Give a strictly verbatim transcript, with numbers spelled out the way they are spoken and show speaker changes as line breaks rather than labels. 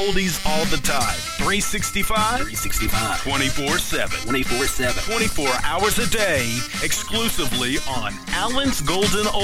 oldies all the time. three sixty-five,
three sixty-five,
twenty-four seven.
twenty-four seven.
twenty-four hours a day, exclusively on Allen's Golden